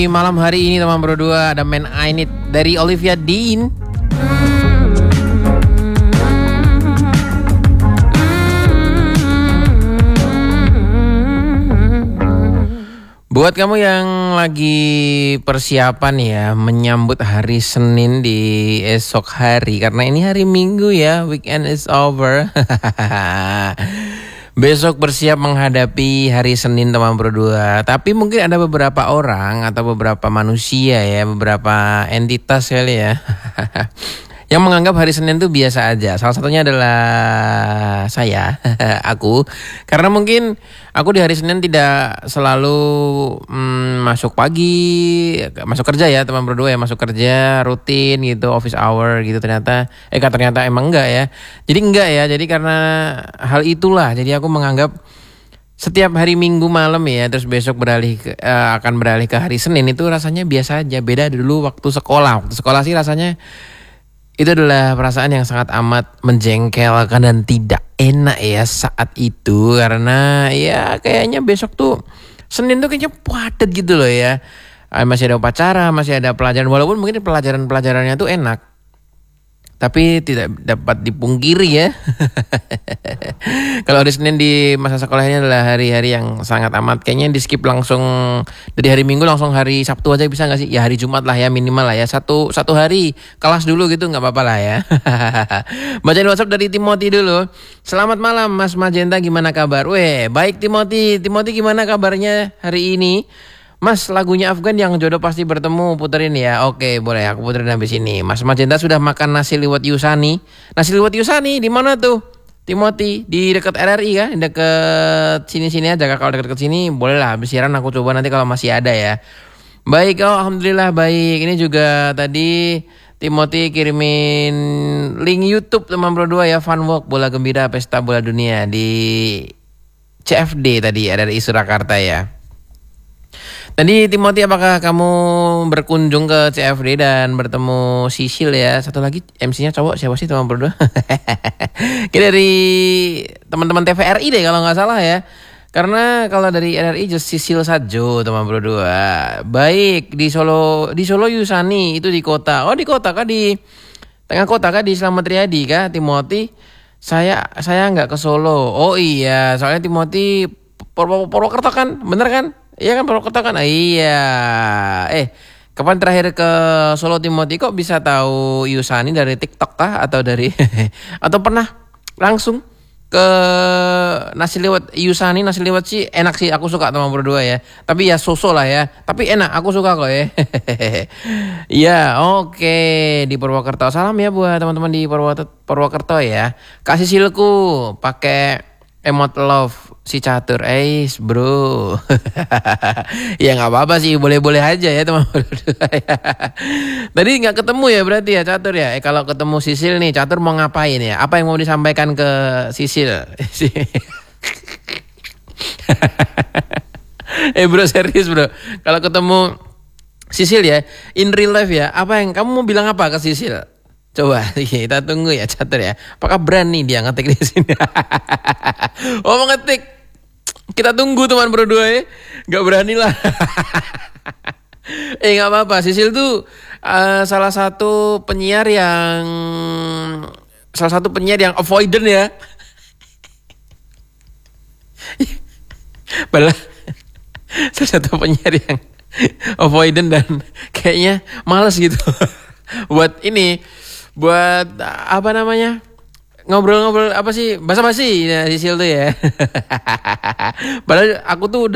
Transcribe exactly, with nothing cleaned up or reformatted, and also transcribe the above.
Di malam hari ini teman berdua ada Man I Need dari Olivia Dean. Buat kamu yang lagi persiapan ya menyambut hari Senin di esok hari, karena ini hari Minggu ya, weekend is over. Besok bersiap menghadapi hari Senin teman berdua. Tapi mungkin ada beberapa orang atau beberapa manusia ya, beberapa entitas kali ya yang menganggap hari Senin itu biasa aja. Salah satunya adalah saya, aku. Karena mungkin aku di hari Senin tidak selalu hmm, masuk pagi, masuk kerja ya teman berdua ya, masuk kerja rutin gitu, office hour gitu ternyata. Eh ternyata emang enggak ya. Jadi enggak ya, jadi karena hal itulah. Jadi aku menganggap setiap hari Minggu malam ya, terus besok beralih ke, uh, akan beralih ke hari Senin itu rasanya biasa aja. Beda dulu waktu sekolah. Waktu sekolah sih rasanya itu adalah perasaan yang sangat amat menjengkelkan dan tidak enak ya saat itu. Karena ya kayaknya besok tuh Senin tuh kayaknya padat gitu loh ya. Masih ada upacara, masih ada pelajaran. Walaupun mungkin pelajaran-pelajarannya tuh enak, tapi tidak dapat dipungkiri ya. Kalau hari Senin di masa sekolah ini adalah hari-hari yang sangat amat kayaknya di skip langsung dari hari Minggu langsung hari Sabtu aja bisa nggak sih? Ya hari Jumat lah ya minimal lah ya, satu satu hari kelas dulu gitu nggak apa-apa lah ya. Bacain WhatsApp dari Timothy dulu. Selamat malam Mas Magenta, gimana kabar? Weh baik Timothy. Timothy gimana kabarnya hari ini? Mas, lagunya Afgan yang jodoh pasti bertemu puterin ya. Oke, boleh aku puterin habis ini. Mas Magenta sudah makan nasi liwet Yusani. Nasi liwet Yusani di mana tuh? Timothy, di dekat R R I kan? Dekat sini-sini aja. Kalau dekat sini bolehlah habis siaran aku coba nanti kalau masih ada ya. Baik, oh alhamdulillah baik. Ini juga tadi Timothy kirimin link YouTube teman berdua ya, Fun Walk Bola Gembira Pesta Bola Dunia di C F D tadi R R I Surakarta ya. Tadi Timothy, apakah kamu berkunjung ke C F D dan bertemu Sisil ya? Satu lagi M C-nya cowok siapa sih teman berdua? Kita dari teman-teman T V R I deh kalau nggak salah ya. Karena kalau dari R R I just Sisil Sajo teman berdua. Baik di Solo, di Solo Yusani itu di kota. Oh di kota kah, di tengah kota kah, di Slamet Riyadi kah Timothy? Saya saya nggak ke Solo. Oh iya, soalnya Timothy Purwokerto kan, bener kan? Iya kan Purwokerto kan? Ah, iya. Eh, kapan terakhir ke Solo Timothy? Kok bisa tahu Yusani dari TikTok kah atau dari atau pernah langsung ke nasi liwet Yusani? Nasi liwet sih enak sih, aku suka teman berdua ya. Tapi ya so-so lah ya. Tapi enak, aku suka kok ya. Iya, oke, okay. Di Purwokerto. Salam ya buat teman-teman di Purwokerto ya. Kasih silku pakai emot love si Catur, eh bro. Ya nggak apa-apa sih, boleh-boleh aja ya teman berdua ya. Tadi nggak ketemu ya berarti ya Catur ya. Eh kalau ketemu Sisil nih, Catur mau ngapain ya? Apa yang mau disampaikan ke Sisil? Eh bro, serius bro. Kalau ketemu Sisil ya, in real life ya, apa yang kamu mau bilang apa ke Sisil? Coba kita tunggu ya Catur ya. Apakah berani dia ngetik di sini? Oh mau ngetik. Kita tunggu teman berdua ya. Gak berani lah. Eh gak apa-apa. Sisil tuh uh, salah satu penyiar yang salah satu penyiar yang avoidant ya. Balah. Salah satu penyiar yang avoidant dan kayaknya males gitu. Buat ini, buat apa namanya, ngobrol-ngobrol apa sih, basa-basi ya Sisil tuh ya. Padahal aku tuh udah